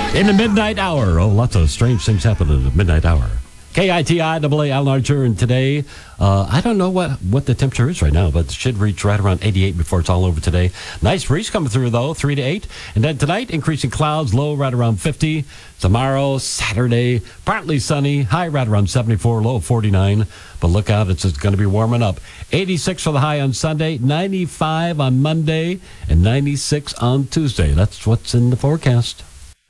In the midnight hour. Oh, lots of strange things happen in the midnight hour. KITI, Alan Archer, and today, I don't know what the temperature is right now, but it should reach right around 88 before it's all over today. Nice breeze coming through, though, 3 to 8. And then tonight, increasing clouds, low right around 50. Tomorrow, Saturday, partly sunny, high right around 74, low 49. But look out, it's going to be warming up. 86 for the high on Sunday, 95 on Monday, and 96 on Tuesday. That's what's in the forecast.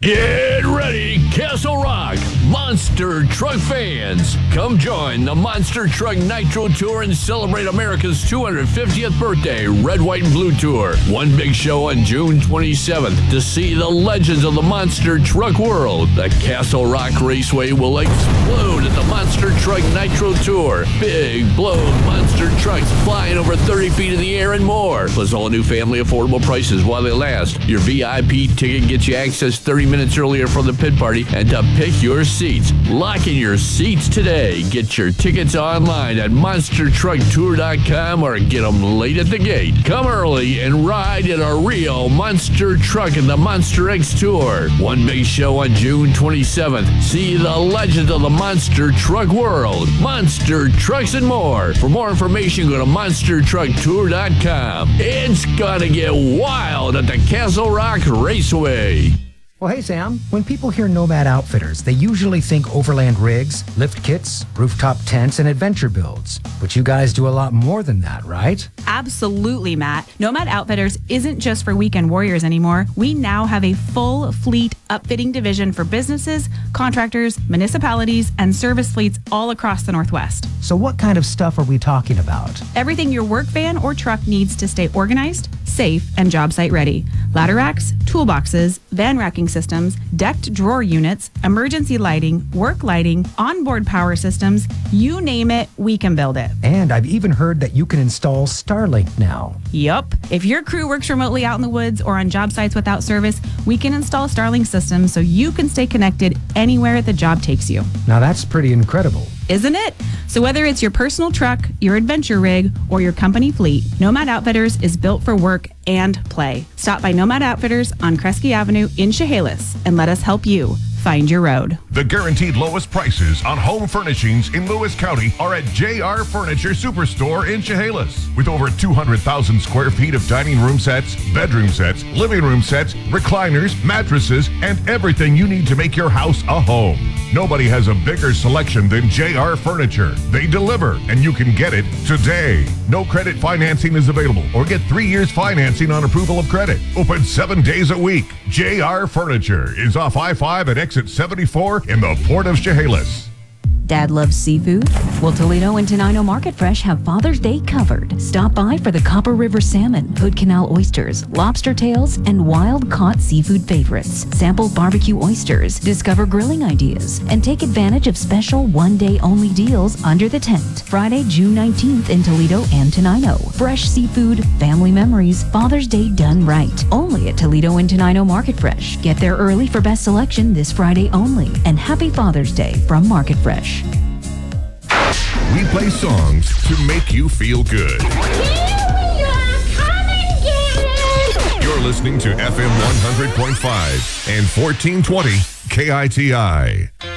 Get ready, Castle Rock Monster Truck fans. Come join the Monster Truck Nitro Tour and celebrate America's 250th birthday Red, White, and Blue Tour. One big show on June 27th to see the legends of the Monster Truck world. The Castle Rock Raceway will explode at the Monster Truck Nitro Tour. Big, blown monster trucks flying over 30 feet in the air and more. Plus all new family affordable prices while they last. Your VIP ticket gets you access 30 minutes earlier for the pit party and to pick your seats. Lock in your seats today. Get your tickets online at monstertrucktour.com or get them late at the gate. Come early and ride in a real monster truck in the Monster X Tour. One big show on June 27th. See the legends of the monster truck world. Monster Trucks and more. For more information, go to monstertrucktour.com. It's gonna get wild at the Castle Rock Raceway. Well, hey, Sam, when people hear Nomad Outfitters, they usually think overland rigs, lift kits, rooftop tents, and adventure builds. But you guys do a lot more than that, right? Absolutely, Matt. Nomad Outfitters isn't just for weekend warriors anymore. We now have a full fleet upfitting division for businesses, contractors, municipalities, and service fleets all across the Northwest. So what kind of stuff are we talking about? Everything your work van or truck needs to stay organized, safe, and job site ready. Ladder racks, toolboxes, van racking systems, decked drawer units, emergency lighting, work lighting, onboard power systems, you name it, we can build it. And I've even heard that you can install Starlink now. Yup. If your crew works remotely out in the woods or on job sites without service, we can install Starlink systems so you can stay connected anywhere the job takes you. Now that's pretty incredible. Isn't it? So whether it's your personal truck, your adventure rig, or your company fleet, Nomad Outfitters is built for work and play. Stop by Nomad Outfitters on Kresge Avenue in Chehalis and let us help you find your road. The guaranteed lowest prices on home furnishings in Lewis County are at JR Furniture Superstore in Chehalis. With over 200,000 square feet of dining room sets, bedroom sets, living room sets, recliners, mattresses, and everything you need to make your house a home. Nobody has a bigger selection than JR Furniture. They deliver, and you can get it today. No credit financing is available, or get 3 years financing on approval of credit. Open 7 days a week. JR Furniture is off I-5 at exit 74 in the Port of Chehalis. Dad loves seafood? Well, Toledo and Tenino Market Fresh have Father's Day covered. Stop by for the Copper River salmon, Hood Canal oysters, lobster tails, and wild-caught seafood favorites. Sample barbecue oysters, discover grilling ideas, and take advantage of special one-day-only deals under the tent. Friday, June 19th in Toledo and Tenino. Fresh seafood, family memories, Father's Day done right. Only at Toledo and Tenino Market Fresh. Get there early for best selection this Friday only. And happy Father's Day from Market Fresh. We play songs to make you feel good. You're listening to FM 100.5 and 1420 KITI.